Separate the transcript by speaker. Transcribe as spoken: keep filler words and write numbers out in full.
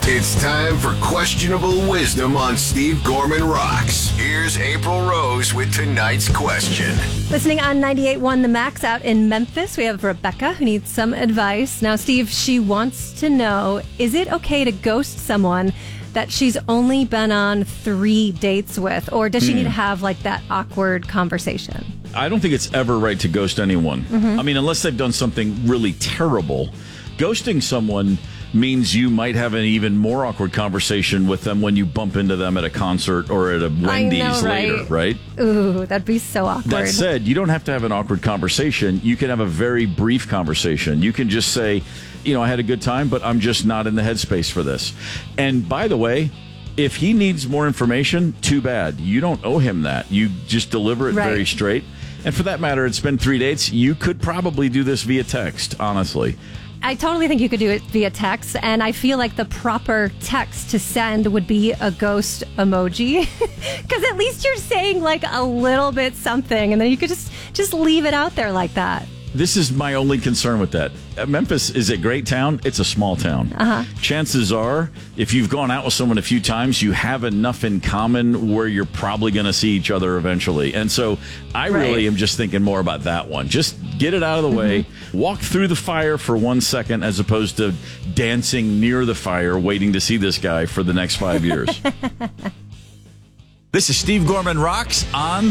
Speaker 1: It's time for Questionable Wisdom on Steve Gorman Rocks. Here's April Rose with tonight's question.
Speaker 2: Listening on ninety-eight point one The Max out in Memphis, we have Rebecca who needs some advice. Now, Steve, she wants to know, is it okay to ghost someone that she's only been on three dates with? Or does she mm. need to have like that awkward conversation?
Speaker 3: I don't think it's ever right to ghost anyone. Mm-hmm. I mean, unless they've done something really terrible. Ghosting someone means you might have an even more awkward conversation with them when you bump into them at a concert or at a Wendy's
Speaker 2: I know, right?
Speaker 3: later, right?
Speaker 2: Ooh, that'd be so awkward.
Speaker 3: That said, you don't have to have an awkward conversation. You can have a very brief conversation. You can just say, you know, I had a good time, but I'm just not in the headspace for this. And by the way, if he needs more information, too bad. You don't owe him that. You just deliver it
Speaker 2: right.
Speaker 3: very straight. And for that matter, it's been three dates. You could probably do this via text, honestly.
Speaker 2: I totally think you could do it via text, and I feel like the proper text to send would be a ghost emoji, because at least you're saying like a little bit something, and then you could just just leave it out there like that.
Speaker 3: This is my only concern with that. Memphis is a great town. It's a small town. Uh-huh. Chances are, if you've gone out with someone a few times, you have enough in common where you're probably going to see each other eventually. And so I
Speaker 2: right.
Speaker 3: really am just thinking more about that one. Just get it out of the mm-hmm. way. Walk through the fire for one second as opposed to dancing near the fire waiting to see this guy for the next five years.
Speaker 4: This is Steve Gorman Rocks on